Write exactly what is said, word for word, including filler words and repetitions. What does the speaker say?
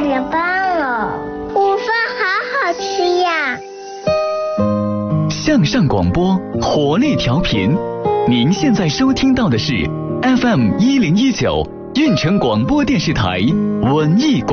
点半了，午饭好好吃呀。 向上广播，活力调频。您现在收听到的是 F M 一零一九运城广播电视台文艺广播。